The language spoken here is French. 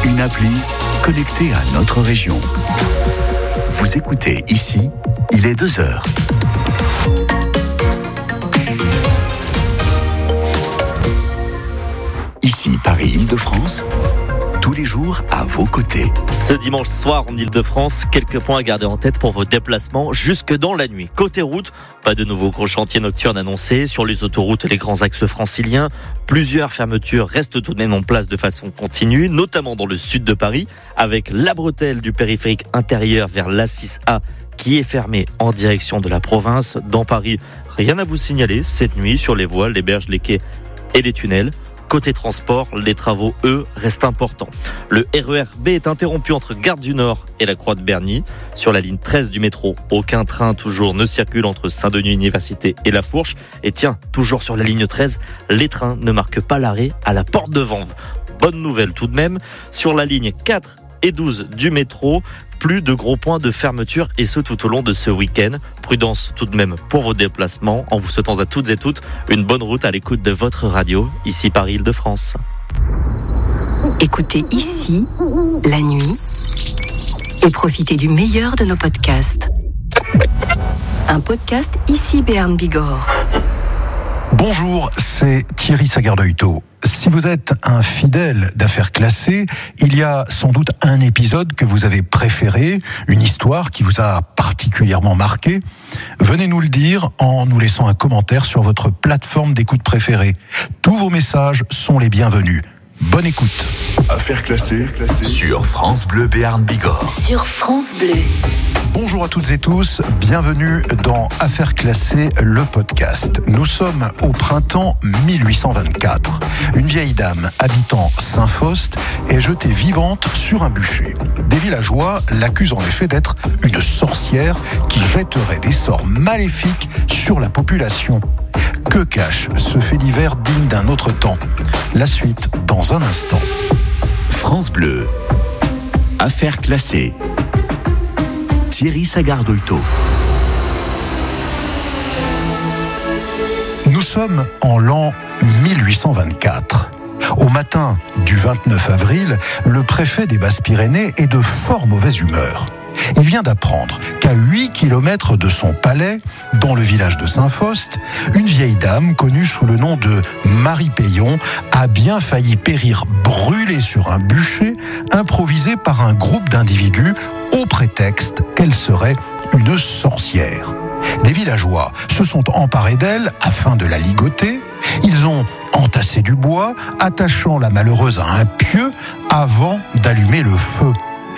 une appli connectée à notre région. Vous écoutez ici, il est 2h. Ici, Paris-Île-de-France, tous les jours à vos côtés. Ce dimanche soir en Île-de-France, quelques points à garder en tête pour vos déplacements jusque dans la nuit. Côté route, pas de nouveaux gros chantiers nocturnes annoncés. Sur les autoroutes et les grands axes franciliens, plusieurs fermetures restent tout de même en place de façon continue, notamment dans le sud de Paris, avec la bretelle du périphérique intérieur vers l'A6A qui est fermée en direction de la province. Dans Paris, rien à vous signaler cette nuit sur les voies, les berges, les quais et les tunnels. Côté transport, les travaux, eux, restent importants. Le RER-B est interrompu entre Gare du Nord et la Croix de Berny. Sur la ligne 13 du métro, aucun train toujours ne circule entre Saint-Denis Université et La Fourche. Et tiens, toujours sur la ligne 13, les trains ne marquent pas l'arrêt à la porte de Vanves. Bonne nouvelle tout de même, sur la ligne 4 et 12 du métro, plus de gros points de fermeture et ce tout au long de ce week-end. Prudence tout de même pour vos déplacements en vous souhaitant à toutes et toutes une bonne route à l'écoute de votre radio, ici Paris-Île-de-France. Écoutez ici, la nuit, et profitez du meilleur de nos podcasts. Un podcast ici Béarn Bigorre. Bonjour, c'est Thierry Sagardeuil-Taux. Si vous êtes un fidèle d'Affaires classées, il y a sans doute un épisode que vous avez préféré, une histoire qui vous a particulièrement marqué. Venez nous le dire en nous laissant un commentaire sur votre plateforme d'écoute préférée. Tous vos messages sont les bienvenus. Bonne écoute. Affaires classées sur France Bleu Béarn Bigorre. Sur France Bleu. Bonjour à toutes et tous, bienvenue dans Affaires classées, le podcast. Nous sommes au printemps 1824. Une vieille dame habitant Saint-Faust est jetée vivante sur un bûcher. Des villageois l'accusent en effet d'être une sorcière qui jetterait des sorts maléfiques sur la population. Que cache ce fait divers digne d'un autre temps ? La suite dans un instant. France Bleu, Affaires classées. Thierry Sagardeuil-Taux. Nous sommes en l'an 1824. Au matin du 29 avril, le préfet des Basses-Pyrénées est de fort mauvaise humeur. Il vient d'apprendre qu'à 8 km de son palais, dans le village de Saint-Faust, une vieille dame connue sous le nom de Marie Payon a bien failli périr brûlée sur un bûcher improvisé par un groupe d'individus au prétexte qu'elle serait une sorcière. Des villageois se sont emparés d'elle afin de la ligoter. Ils ont entassé du bois, attachant la malheureuse à un pieu avant d'allumer le feu.